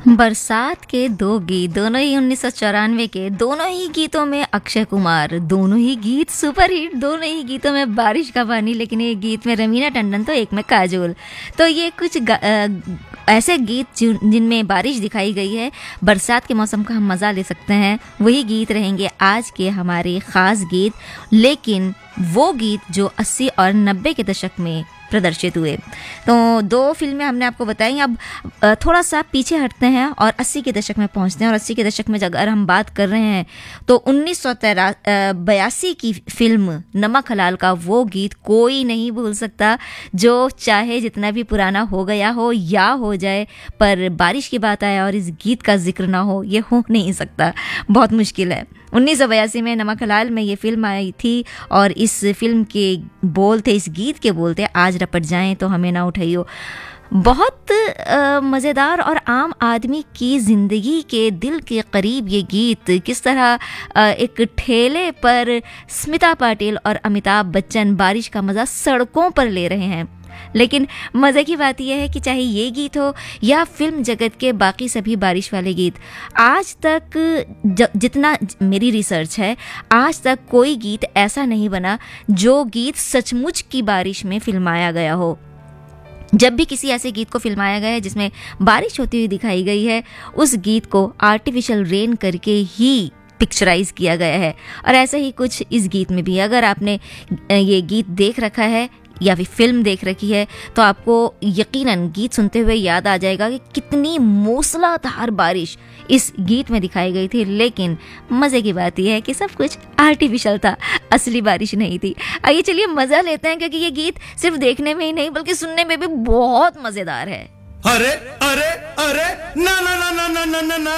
बरसात के दो गीत, दोनों ही 1994 के। दोनों ही गीतों में अक्षय कुमार, दोनों ही गीत सुपरहिट, दोनों ही गीतों में बारिश का पानी, लेकिन एक गीत में रवीना टंडन तो एक में काजोल। तो ये कुछ ऐसे गीत जिनमें बारिश दिखाई गई है, बरसात के मौसम का हम मज़ा ले सकते हैं, वही गीत रहेंगे आज के हमारे ख़ास गीत। लेकिन वो गीत जो 80 और 90 के दशक में प्रदर्शित हुए। तो दो फिल्में हमने आपको बताई। अब थोड़ा सा पीछे हटते हैं और 80 के दशक में पहुंचते हैं। और 80 के दशक में अगर हम बात कर रहे हैं तो 1982 की फिल्म नमक हलाल का वो गीत कोई नहीं भूल सकता, जो चाहे जितना भी पुराना हो गया हो या हो जाए, पर बारिश की बात आए और इस गीत का जिक्र ना हो, ये हो नहीं सकता, बहुत मुश्किल है। 1982 में नमक हलाल में ये फिल्म आई थी और इस फिल्म के बोल थे, इस गीत के बोल थे, आज रपट जाएं तो हमें ना उठाइयो। बहुत मज़ेदार और आम आदमी की ज़िंदगी के दिल के करीब ये गीत, किस तरह एक ठेले पर स्मिता पाटिल और अमिताभ बच्चन बारिश का मज़ा सड़कों पर ले रहे हैं। लेकिन मज़े की बात यह है कि चाहे ये गीत हो या फिल्म जगत के बाकी सभी बारिश वाले गीत, आज तक जितना मेरी रिसर्च है, आज तक कोई गीत ऐसा नहीं बना जो गीत सचमुच की बारिश में फिल्माया गया हो। जब भी किसी ऐसे गीत को फिल्माया गया है जिसमें बारिश होती हुई दिखाई गई है, उस गीत को आर्टिफिशियल रेन करके ही पिक्चराइज किया गया है। और ऐसा ही कुछ इस गीत में भी। अगर आपने ये गीत देख रखा है या फिर फिल्म देख रखी है तो आपको यकीनन गीत सुनते हुए याद आ जाएगा कि कितनी मूसलाधार बारिश इस गीत में दिखाई गई थी। लेकिन मज़े की बात यह है कि सब कुछ आर्टिफिशियल था, असली बारिश नहीं थी। आइए चलिए मज़ा लेते हैं, क्योंकि ये गीत सिर्फ देखने में ही नहीं बल्कि सुनने में भी बहुत मज़ेदार है। अरे अरे अरे ना ना ना ना ना ना ना